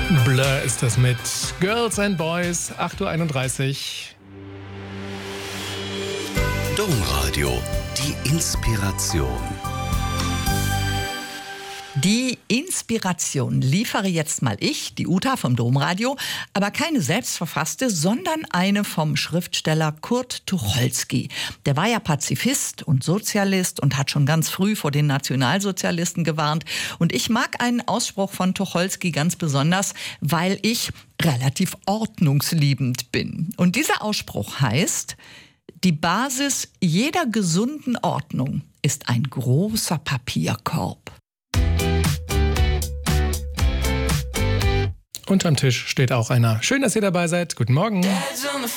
Blur ist das mit Girls and Boys, 8.31 Uhr. Domradio, die Inspiration. Die Inspiration liefere jetzt mal ich, die Uta vom Domradio, aber keine selbstverfasste, sondern eine vom Schriftsteller Kurt Tucholsky. Der war ja Pazifist und Sozialist und hat schon ganz früh vor den Nationalsozialisten gewarnt. Und ich mag einen Ausspruch von Tucholsky ganz besonders, weil ich relativ ordnungsliebend bin. Und dieser Ausspruch heißt: Die Basis jeder gesunden Ordnung ist ein großer Papierkorb. Unterm Tisch steht auch einer. Schön, dass ihr dabei seid. Guten Morgen.